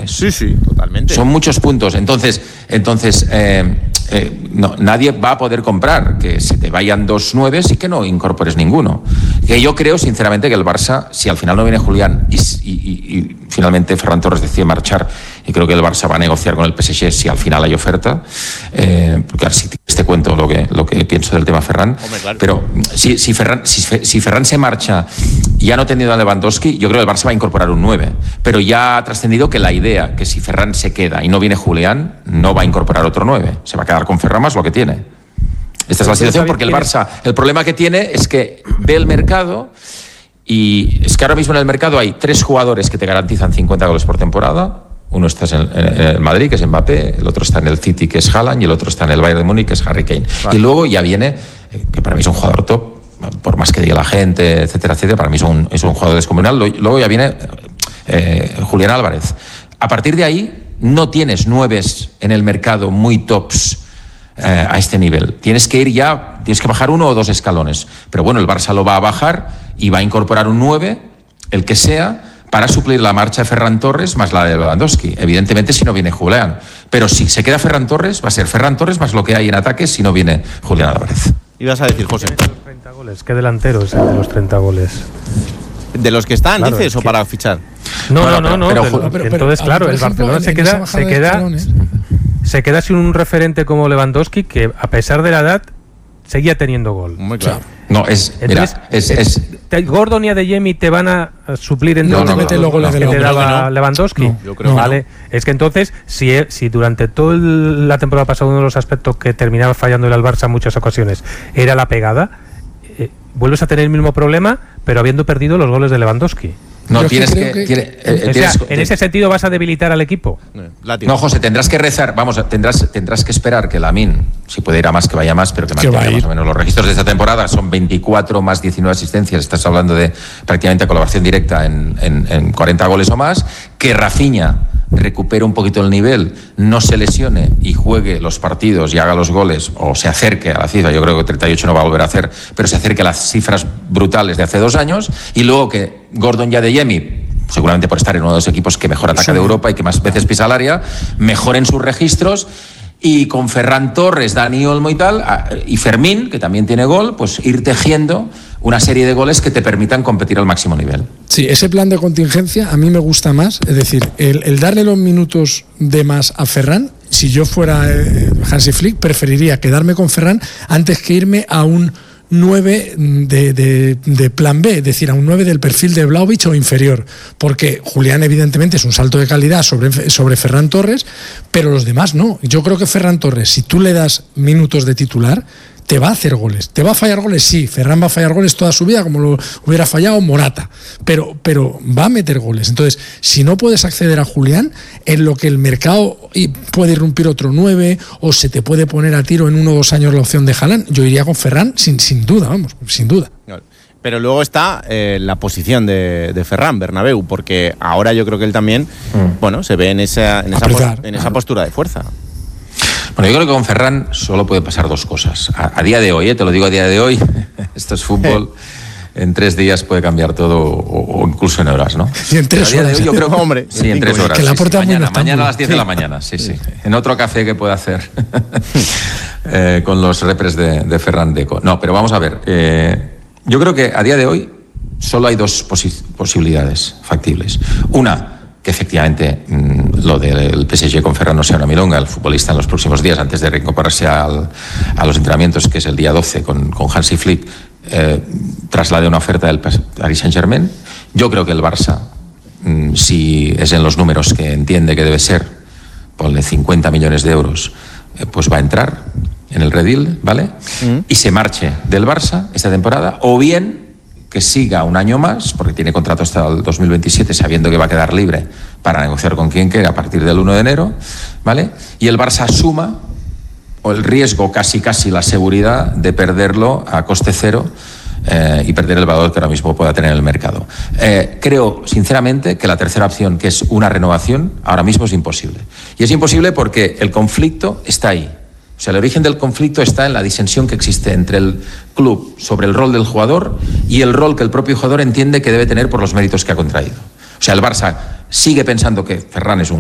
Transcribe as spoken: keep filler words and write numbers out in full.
goles. Sí, sí, totalmente. Son muchos puntos. Entonces, entonces eh, eh, no, nadie va a poder comprar que se te vayan dos nueves y que no incorpores ninguno. Que yo creo, sinceramente, que el Barça, si al final no viene Julián y, y, y, y finalmente Ferran Torres decide marchar, y creo que el Barça va a negociar con el P S G si al final hay oferta, eh, porque así te cuento lo que, lo que pienso del tema Ferran. Hombre, claro. Pero si, si, Ferran, si, si Ferran se marcha y ya no teniendo a Lewandowski, yo creo que el Barça va a incorporar un nueve. Pero ya ha trascendido que la idea que si Ferran se queda y no viene Julián, no va a incorporar otro nueve. Se va a quedar con Ferran más lo que tiene. Esta es la situación, porque el Barça, el problema que tiene es que ve el mercado y es que ahora mismo en el mercado hay tres jugadores que te garantizan cincuenta goles por temporada. Uno está en el, en el Madrid, que es Mbappé, el otro está en el City, que es Haaland, y el otro está en el Bayern de Múnich, que es Harry Kane. Vale. Y luego ya viene, que para mí es un jugador top, por más que diga la gente, etcétera, etcétera, para mí es un, es un jugador descomunal. Luego ya viene eh, Julián Álvarez. A partir de ahí no tienes nueves en el mercado muy tops eh, a este nivel. Tienes que ir ya, tienes que bajar uno o dos escalones. Pero bueno, el Barça lo va a bajar y va a incorporar un nueve, el que sea, para suplir la marcha de Ferran Torres más la de Lewandowski. Evidentemente, si no viene Julián. Pero si se queda Ferran Torres, va a ser Ferran Torres más lo que hay en ataque si no viene Julián Álvarez. Ibas a decir, José. treinta goles. ¿Qué delantero es el de los treinta goles? ¿De los que están, claro, dices, o que... para fichar? No, no, no. no, pero, pero, pero, pero, entonces, pero, claro, por el ejemplo, Barcelona se queda, se queda, se queda sin un referente como Lewandowski, que a pesar de la edad seguía teniendo gol. Muy claro. No, es, Entonces, mira, es, es, es Gordon y Adeyemi te van a suplir entre no, los no, no, goles no, que no, te no, daba no, Lewandowski. No, yo creo vale, no. Es que entonces, si, si durante toda la temporada pasada uno de los aspectos que terminaba fallando el Barça en muchas ocasiones era la pegada, eh, vuelves a tener el mismo problema, pero habiendo perdido los goles de Lewandowski. No, Yo tienes que que... que, tiene, eh, o tienes, sea, en ese sentido vas a debilitar al equipo. No, José, tendrás que rezar, vamos, tendrás, tendrás que esperar que Lamine, si puede ir a más, que vaya más, pero que mantenga más o menos los registros de esta temporada. Son veinticuatro más diecinueve asistencias, estás hablando de prácticamente colaboración directa en, en, en cuarenta goles o más. Que Rafinha recupere un poquito el nivel, no se lesione y juegue los partidos y haga los goles, o se acerque a la cifra, yo creo que treinta y ocho no va a volver a hacer, pero se acerque a las cifras brutales de hace dos años, y luego que Gordon y Adeyemi, seguramente por estar en uno de los equipos que mejor ataca sí. de Europa y que más veces pisa el área, mejoren sus registros, y con Ferran Torres, Dani Olmo y tal, y Fermín, que también tiene gol, pues ir tejiendo una serie de goles que te permitan competir al máximo nivel. Sí, ese plan de contingencia a mí me gusta más, es decir, el, el darle los minutos de más a Ferran. Si yo fuera eh, Hansi Flick, preferiría quedarme con Ferran antes que irme a un nueve de, de, de plan B, es decir, a un nueve del perfil de Vlahovic o inferior, porque Julián evidentemente es un salto de calidad sobre, sobre Ferran Torres, pero los demás no. Yo creo que Ferran Torres, si tú le das minutos de titular, te va a hacer goles. ¿Te va a fallar goles? Sí, Ferran va a fallar goles toda su vida, como lo hubiera fallado Morata, pero, pero va a meter goles. Entonces, si no puedes acceder a Julián, en lo que el mercado puede irrumpir otro nueve, o se te puede poner a tiro en uno o dos años la opción de Haaland, yo iría con Ferran sin, sin duda, vamos, sin duda. Pero luego está eh, la posición de, de Ferran Bernabéu, porque ahora yo creo que él también, mm. bueno, se ve en esa, en esa, pos, en esa postura de fuerza. Bueno, yo creo que con Ferran solo puede pasar dos cosas. A, a día de hoy, eh, te lo digo a día de hoy, esto es fútbol, en tres días puede cambiar todo, o, o incluso en horas, ¿no? Sí, en tres horas. Hoy, yo creo que, hombre, sí, en tres horas. Que la sí, sí, mañana, muy mañana a las diez de la mañana, sí, sí. En otro café que pueda hacer eh, con los repres de, de Ferran Deco. No, pero vamos a ver. Eh, yo creo que a día de hoy solo hay dos posi- posibilidades factibles. Una, que efectivamente mmm, lo del P S G con Ferran no sea una milonga, el futbolista en los próximos días, antes de reincorporarse al, a los entrenamientos, que es el día doce con, con Hansi Flick, eh, traslade una oferta del Paris Saint-Germain. Yo creo que el Barça, mmm, si es en los números que entiende que debe ser, ponle cincuenta millones de euros, eh, pues va a entrar en el redil, ¿vale? Mm. Y se marche del Barça esta temporada, o bien que siga un año más, porque tiene contrato hasta el dos mil veintisiete, sabiendo que va a quedar libre para negociar con quien quiera a partir del uno de enero, ¿vale? Y el Barça asuma o el riesgo, casi casi la seguridad de perderlo a coste cero eh, y perder el valor que ahora mismo pueda tener en el mercado. Eh, creo, sinceramente, que la tercera opción, que es una renovación, ahora mismo es imposible. Y es imposible porque el conflicto está ahí. O sea, el origen del conflicto está en la disensión que existe entre el club sobre el rol del jugador y el rol que el propio jugador entiende que debe tener por los méritos que ha contraído. O sea, el Barça sigue pensando que Ferran es un